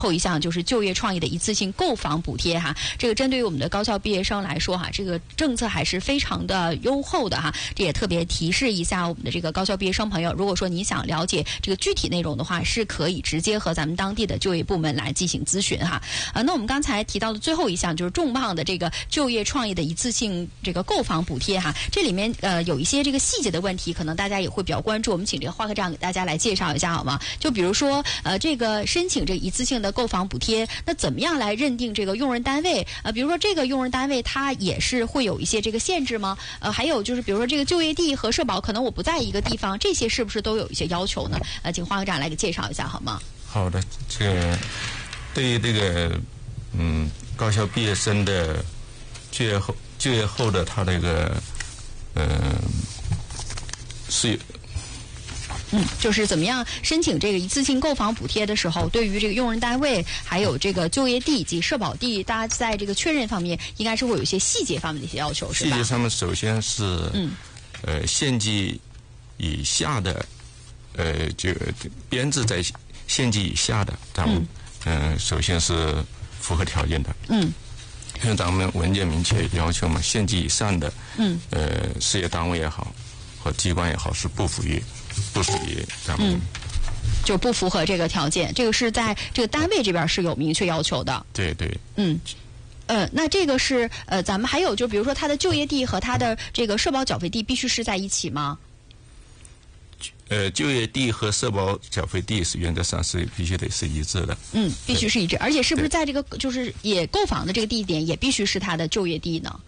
后一项就是就业创意的一次性购房补贴哈，这个针对于我们的高校毕业生来说哈，这个政策还是非常的优厚的哈。这也特别提示一下我们的这个高校毕业生朋友，如果说你想了解这个具体内容的话，是可以直接和咱们当地的就业部门来进行咨询哈。那我们刚才提到的最后一项就是重磅的这个就业创意的一次性这个购房补贴哈，这里面有一些这个细节的问题，可能大家也会比较关注。我们请这个华科长给大家来介绍一下好吗？就比如说这个申请这一次性的购房补贴，那怎么样来认定这个用人单位？比如说这个用人单位它也是会有一些这个限制吗？还有就是比如说这个就业地和社保可能我不在一个地方，这些是不是都有一些要求呢？请华科长来给介绍一下好吗？ 好的，这个对于这个高校毕业生的就业后的他这个是。 就是怎么样申请这个一次性购房补贴的时候，对于这个用人单位还有这个就业地以及社保地，大家在这个确认方面应该是会有一些细节方面的一些要求，是吧？ 细节上面首先是县级以下的这个编制在县级以下的，咱们首先是符合条件的。因为咱们文件明确要求嘛，县级以上的事业单位也好和机关也好是不属于咱们就不符合这个条件，这个是在这个单位这边是有明确要求的。 对对。 那这个是咱们还有就比如说他的就业地和他的这个社保缴费地必须是在一起吗？ 就业地和社保缴费地是原则上是必须得是一致的。 必须是一致，而且是不是在这个就是也购房的这个地点也必须是他的就业地呢？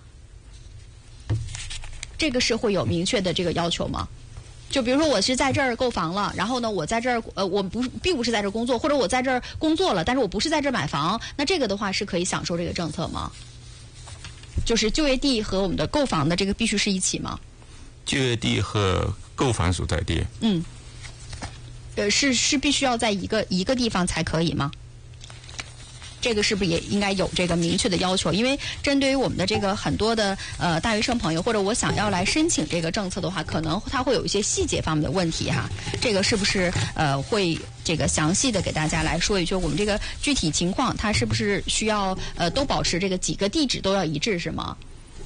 这个是会有明确的这个要求吗？就比如说我是在这儿购房了，然后呢我在这儿我并不是在这儿工作，或者我在这儿工作了，但是我不是在这儿买房，那这个的话是可以享受这个政策吗？就是就业地和我们的购房的这个必须是一起吗？ 就业地和购房所在地是必须要在一个地方才可以吗？这个是不是也应该有这个明确的要求？因为针对于我们的这个很多的大学生朋友，或者我想要来申请这个政策的话，可能他会有一些细节方面的问题哈。这个是不是会这个详细的给大家来说一句，我们这个具体情况，它是不是需要都保持这个几个地址都要一致是吗？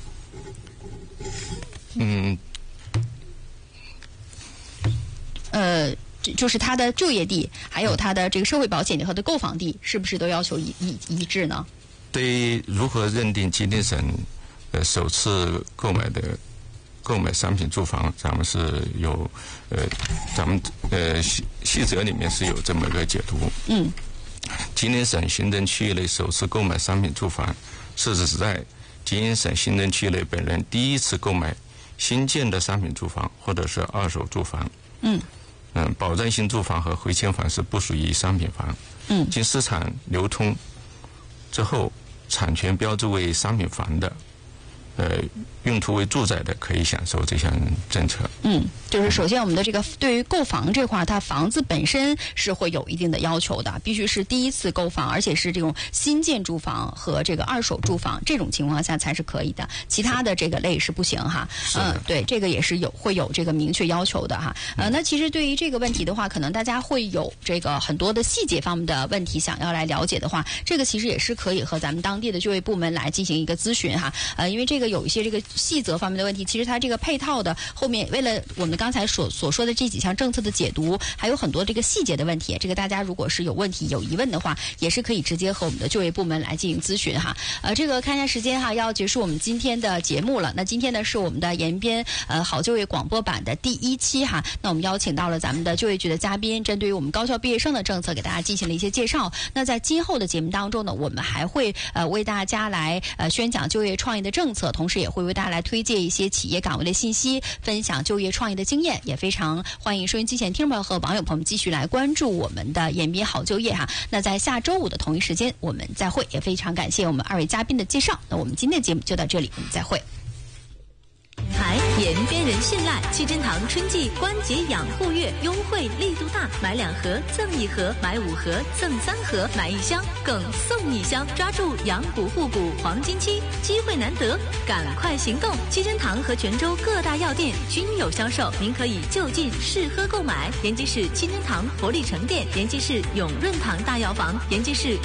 就是他的就业地，还有他的这个社会保险地和他的购房地，是不是都要求一致呢？ 对于如何认定吉林省首次购买商品住房，咱们是有咱们细则里面是有这么一个解读。吉林省行政区域内首次购买商品住房，是指在吉林省行政区域内本人第一次购买新建的商品住房或者是二手住房。保证性住房和回迁房是不属于商品房。经市场流通之后，产权标注为商品房的，用途为住宅的，可以享受这项政策。 就是首先我们的这个对于购房这块，它房子本身是会有一定的要求的，必须是第一次购房，而且是这种新建住房和这个二手住房这种情况下才是可以的，其他的这个类是不行哈。对，这个也是会有这个明确要求的哈。那其实对于这个问题的话，可能大家会有这个很多的细节方面的问题想要来了解的话，这个其实也是可以和咱们当地的就业部门来进行一个咨询哈。因为这个有一些这个细则方面的问题，其实它这个配套的后面为了我们刚才所说的这几项政策的解读，还有很多这个细节的问题，这个大家如果是有问题有疑问的话，也是可以直接和我们的就业部门来进行咨询哈。这个看一下时间哈，要结束我们今天的节目了。那今天呢是我们的延边好就业广播版的第1期哈。那我们邀请到了咱们的就业局的嘉宾，针对于我们高校毕业生的政策给大家进行了一些介绍。那在今后的节目当中呢，我们还会为大家来宣讲就业创业的政策，同时也会为大家来推荐一些企业岗位的信息，分享就业创业的经验，也非常欢迎收音机前听众朋友和网友朋友们继续来关注我们的延边好就业哈。那在下周五的同一时间我们再会，也非常感谢我们2位嘉宾的介绍。那我们今天的节目就到这里，我们再会。 延边人信赖。七珍堂春季关节养护月优惠力度大，买2盒赠1盒，买5盒赠3盒，买1箱更送1箱，抓住养骨护骨黄金期，机会难得，赶快行动！七珍堂和泉州各大药店均有销售，您可以就近试喝购买。延吉市七珍堂活力城店，延吉市永润堂大药房，延吉市